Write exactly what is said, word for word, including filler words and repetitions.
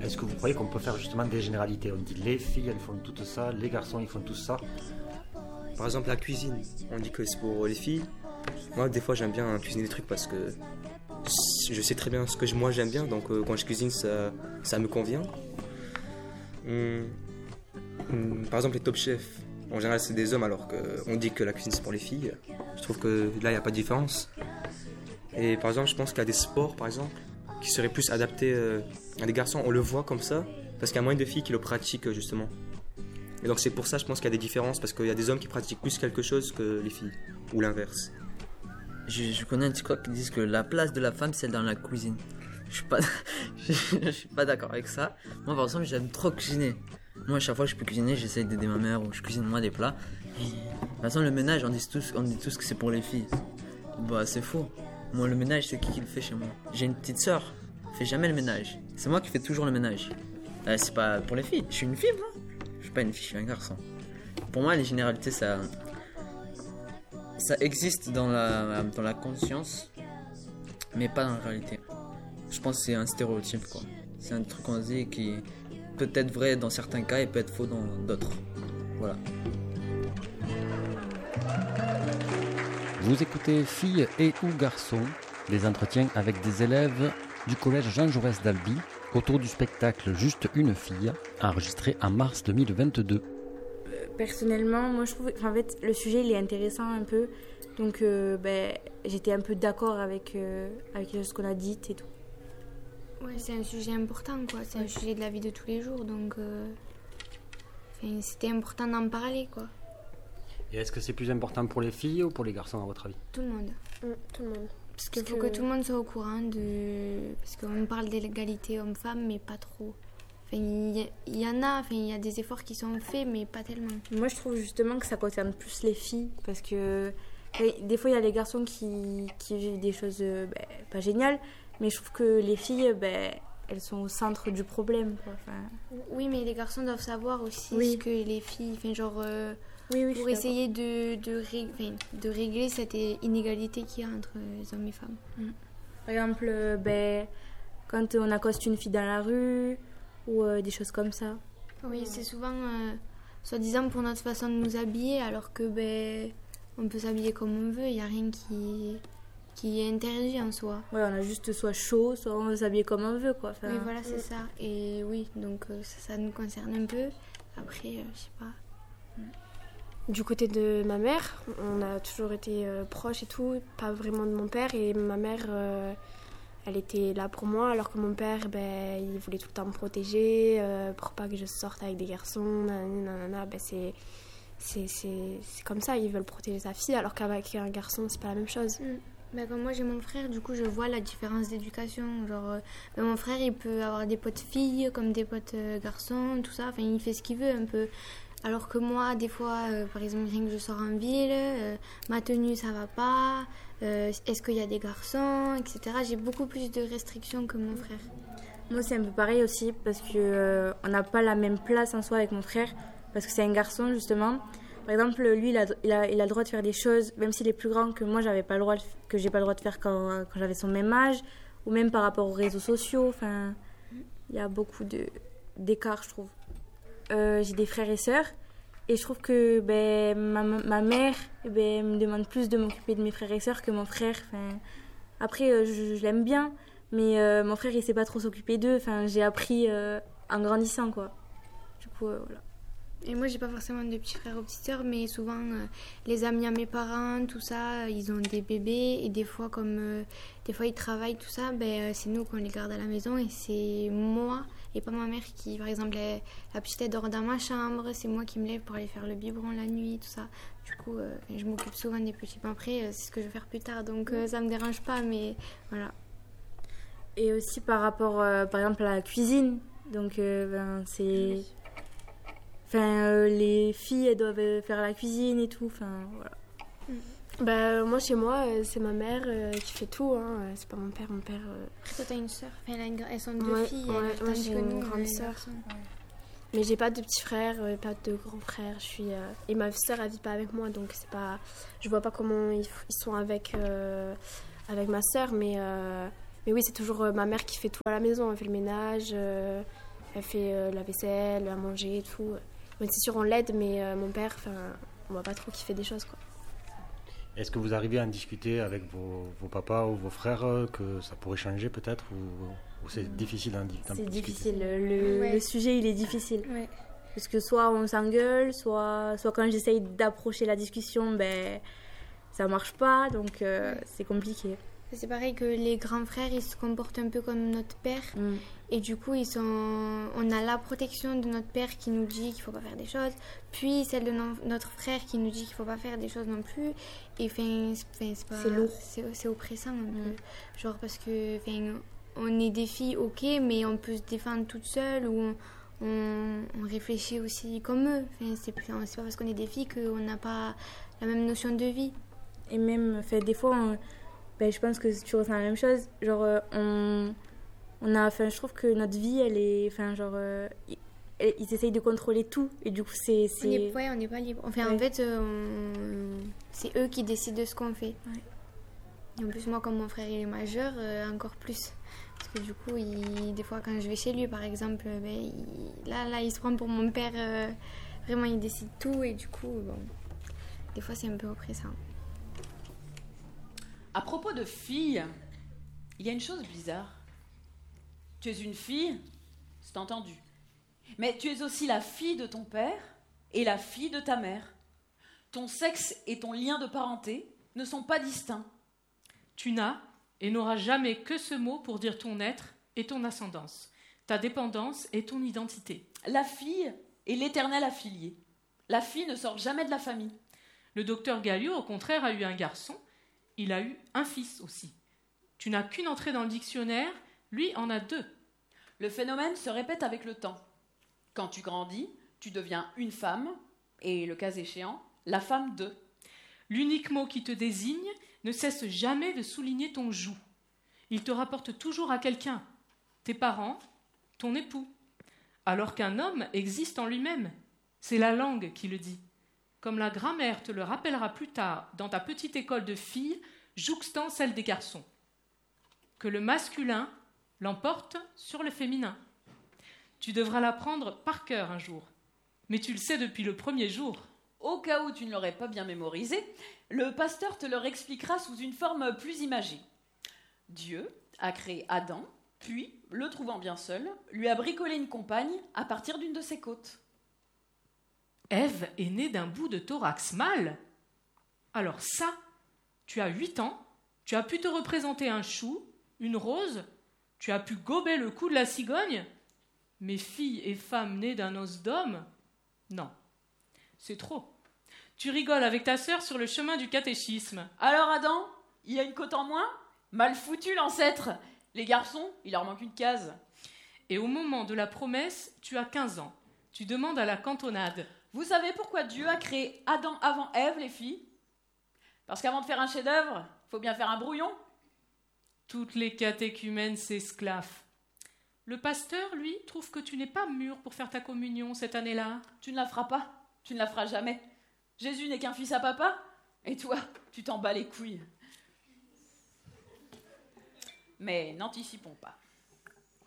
est-ce que vous croyez qu'on peut faire justement des généralités? On dit les filles elles font tout ça, les garçons ils font tout ça. Par exemple la cuisine, on dit que c'est pour les filles. Moi des fois j'aime bien cuisiner des trucs parce que je sais très bien ce que moi j'aime bien, donc euh, quand je cuisine ça, ça me convient. Hum, hum, par exemple les top chefs, en général c'est des hommes alors qu'on dit que la cuisine c'est pour les filles. Je trouve que là il n'y a pas de différence. Et par exemple je pense qu'il y a des sports par exemple qui seraient plus adaptés euh, à des garçons, on le voit comme ça, parce qu'il y a moins de filles qui le pratiquent justement. Et donc c'est pour ça je pense qu'il y a des différences, parce qu'il y a des hommes qui pratiquent plus quelque chose que les filles, ou l'inverse. Je, je connais un TikTok qui dit que la place de la femme c'est dans la cuisine. Je suis pas, je, je suis pas d'accord avec ça. Moi par exemple j'aime trop cuisiner. Moi à chaque fois que je peux cuisiner j'essaie d'aider ma mère ou je cuisine moi des plats. Et, de toute façon le ménage on dit tous, on dit tous que c'est pour les filles. Bah c'est faux. Moi le ménage c'est qui qui le fait chez moi. J'ai une petite sœur, elle fait jamais le ménage. C'est moi qui fais toujours le ménage. Euh, c'est pas pour les filles. Je suis une fille moi. Je suis pas une fille, je suis un garçon. Pour moi les généralités ça... Ça existe dans la, dans la conscience, mais pas dans la réalité. Je pense que c'est un stéréotype, quoi. C'est un truc qu'on dit qui peut être vrai dans certains cas et peut être faux dans d'autres. Voilà. Vous écoutez Filles et ou Garçons, des entretiens avec des élèves du collège Jean Jaurès d'Albi autour du spectacle Juste une fille, enregistré en mars deux mille vingt-deux. Personnellement, moi je trouve en fait le sujet il est intéressant un peu, donc euh, ben, j'étais un peu d'accord avec, euh, avec ce qu'on a dit et tout. Ouais, c'est un sujet important quoi, c'est un sujet de la vie de tous les jours, donc euh, c'était important d'en parler quoi. Et est-ce que c'est plus important pour les filles ou pour les garçons à votre avis? Tout le monde. Mmh, tout le monde. Parce qu'il faut que... que tout le monde soit au courant de... Parce qu'on parle d'égalité homme-femme, mais pas trop. Enfin, il y, y en a, enfin, il y a des efforts qui sont faits, mais pas tellement. Moi, je trouve justement que ça concerne plus les filles, parce que des fois, il y a les garçons qui, qui vivent des choses ben, pas géniales, mais je trouve que les filles, ben, elles sont au centre du problème, quoi. Enfin... Oui, mais les garçons doivent savoir aussi oui. ce que les filles... Enfin, genre, euh, oui, oui, pour essayer de, de, rég... enfin, de régler cette inégalité qu'il y a entre les hommes et femmes. Mm. Par exemple, ben, quand on accoste une fille dans la rue... ou euh, des choses comme ça. Oui, c'est souvent euh, soi-disant pour notre façon de nous habiller, alors que ben on peut s'habiller comme on veut, il n'y a rien qui, qui est interdit en soi. Ouais, on a juste soit chaud, soit on veut s'habiller comme on veut, quoi. Enfin, oui, voilà, c'est ça. Et oui, donc euh, ça, ça nous concerne un peu. Après, euh, je sais pas. Du côté de ma mère, on a toujours été euh, proches et tout, pas vraiment de mon père, et ma mère... Euh, elle était là pour moi, alors que mon père, ben, il voulait tout le temps me protéger, euh, pour pas que je sorte avec des garçons, nanana, nanana. Ben, c'est, c'est, c'est, c'est comme ça, ils veulent protéger sa fille, alors qu'avec un garçon, c'est pas la même chose. Mmh. Ben, comme moi, j'ai mon frère, du coup, je vois la différence d'éducation. Genre, euh, ben, mon frère, il peut avoir des potes filles, comme des potes euh, garçons, tout ça. Enfin, il fait ce qu'il veut, un peu. Alors que moi, des fois, euh, par exemple, rien que je sors en ville, euh, ma tenue, ça va pas, euh, est-ce qu'il y a des garçons, et cetera. J'ai beaucoup plus de restrictions que mon frère. Moi, c'est un peu pareil aussi, parce qu'on euh, n'a pas la même place en soi avec mon frère, parce que c'est un garçon, justement. Par exemple, lui, il a, il a, il a le droit de faire des choses, même s'il est plus grand que moi, j'avais pas le droit de, que j'ai pas le droit de faire quand, quand j'avais son même âge, ou même par rapport aux réseaux sociaux. Enfin, il y a beaucoup de, d'écart, je trouve. Euh, j'ai des frères et sœurs et je trouve que ben, ma, ma mère ben, me demande plus de m'occuper de mes frères et sœurs que mon frère. Enfin, après, euh, je, je l'aime bien, mais euh, mon frère, il sait pas trop s'occuper d'eux. Enfin, j'ai appris euh, en grandissant, quoi. Du coup, euh, voilà. Et moi, j'ai pas forcément de petits frères ou petites sœurs, mais souvent, euh, les amis à mes parents, tout ça, ils ont des bébés, et des fois, comme euh, des fois ils travaillent, tout ça, ben, c'est nous qu'on les garde à la maison, et c'est moi, et pas ma mère qui, par exemple, elle, la petite elle dort dans ma chambre, c'est moi qui me lève pour aller faire le biberon la nuit, tout ça. Du coup, euh, je m'occupe souvent des petits. Après, euh, c'est ce que je vais faire plus tard, donc euh, ça me dérange pas, mais voilà. Et aussi par rapport, euh, par exemple, à la cuisine, donc euh, ben, c'est... Oui. Enfin, euh, les filles, elles doivent faire la cuisine et tout, enfin, voilà. Bah, moi, chez moi, c'est ma mère euh, qui fait tout, hein. C'est pas mon père, mon père... Euh... Toi, t'as une sœur, enfin, une... elles sont deux ouais, filles, ouais, elles, moi, j'ai une nous, grande sœur. Ouais. Mais j'ai pas de petit frère, euh, pas de grand frère, je suis... Euh... Et ma sœur, elle vit pas avec moi, donc c'est pas... Je vois pas comment ils, ils sont avec, euh, avec ma sœur, mais... Euh... Mais oui, c'est toujours euh, ma mère qui fait tout à la maison, elle fait le ménage... Euh... elle fait euh, la vaisselle, à manger et tout. Mais c'est sûr, on l'aide, mais euh, mon père, enfin, on voit pas trop qu'il fait des choses, quoi. Est-ce que vous arrivez à en discuter avec vos, vos papas ou vos frères euh, que ça pourrait changer peut-être ou, ou c'est difficile d'en, d'en C'est discuter? difficile, le, Ouais. le sujet il est difficile. Ouais. Parce que soit on s'engueule, soit, soit quand j'essaye d'approcher la discussion, ben, ça marche pas, donc euh, Ouais. c'est compliqué. C'est pareil que les grands frères, ils se comportent un peu comme notre père. Mm. Et du coup, ils sont... on a la protection de notre père qui nous dit qu'il ne faut pas faire des choses, puis celle de no- notre frère qui nous dit qu'il ne faut pas faire des choses non plus. Et enfin, c'est, enfin, c'est, pas... C'est lourd. C'est, c'est oppressant un Mm. peu. Genre parce que enfin, on est des filles, ok, mais on peut se défendre toute seule ou on, on, on réfléchit aussi comme eux. Enfin, c'est, plus... c'est pas parce qu'on est des filles qu'on n'a pas la même notion de vie. Et même, enfin, des fois, on- ben, je pense que tu ressens la même chose. Genre, euh, on, on a, enfin, je trouve que notre vie, elle est, enfin, genre, euh, ils, ils essayent de contrôler tout. Et du coup, c'est, c'est... On est, ouais, on n'est pas libre. Enfin, Ouais. en fait, euh, on- c'est eux qui décident de ce qu'on fait. Ouais. Et en plus, moi, comme mon frère il est majeur, euh, encore plus. Parce que du coup, il, des fois, quand je vais chez lui, par exemple, ben, il- là, là, il se prend pour mon père. euh, vraiment, il décide tout. Et du coup, bon, des fois, c'est un peu oppressant. À propos de filles, il y a une chose bizarre. Tu es une fille, c'est entendu. Mais tu es aussi la fille de ton père et la fille de ta mère. Ton sexe et ton lien de parenté ne sont pas distincts. Tu n'as et n'auras jamais que ce mot pour dire ton être et ton ascendance, ta dépendance et ton identité. La fille est l'éternel affilié. La fille ne sort jamais de la famille. Le docteur Galliot, au contraire, a eu un garçon. Il a eu un fils aussi. Tu n'as qu'une entrée dans le dictionnaire, lui en a deux. Le phénomène se répète avec le temps. Quand tu grandis, tu deviens une femme, et le cas échéant, la femme de. L'unique mot qui te désigne ne cesse jamais de souligner ton joug. Il te rapporte toujours à quelqu'un, tes parents, ton époux. Alors qu'un homme existe en lui-même. C'est la langue qui le dit. Comme la grammaire te le rappellera plus tard dans ta petite école de filles, jouxtant celle des garçons. Que le masculin l'emporte sur le féminin. Tu devras l'apprendre par cœur un jour, mais tu le sais depuis le premier jour. Au cas où tu ne l'aurais pas bien mémorisé, le pasteur te le réexpliquera sous une forme plus imagée. Dieu a créé Adam, puis, le trouvant bien seul, lui a bricolé une compagne à partir d'une de ses côtes. Ève est née d'un bout de thorax mâle. Alors ça, tu as huit ans, tu as pu te représenter un chou, une rose, tu as pu gober le cou de la cigogne. Mais filles et femmes nées d'un os d'homme, non, c'est trop. Tu rigoles avec ta sœur sur le chemin du catéchisme. Alors Adam, il y a une côte en moins? Mal foutu l'ancêtre. Les garçons, il leur manque une case. Et au moment de la promesse, tu as quinze ans. Tu demandes à la cantonade. Vous savez pourquoi Dieu a créé Adam avant Ève, les filles? Parce qu'avant de faire un chef-d'œuvre, il faut bien faire un brouillon. Toutes les catéchumènes s'esclaffent. Le pasteur, lui, trouve que tu n'es pas mûr pour faire ta communion cette année-là. Tu ne la feras pas, tu ne la feras jamais. Jésus n'est qu'un fils à papa, et toi, tu t'en bats les couilles. Mais n'anticipons pas.